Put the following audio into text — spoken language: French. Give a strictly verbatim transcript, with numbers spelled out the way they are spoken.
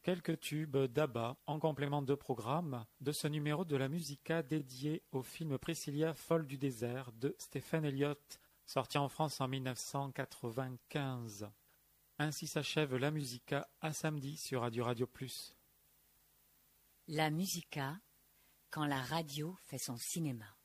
quelques tubes d'Abba en complément de programme de ce numéro de la Musica dédié au film Priscilla, folle du désert de Stephen Elliott, sorti en France en mille neuf cent quatre-vingt-quinze. Ainsi s'achève la Musica, à samedi sur Radio Radio Plus. La Musica, quand la radio fait son cinéma.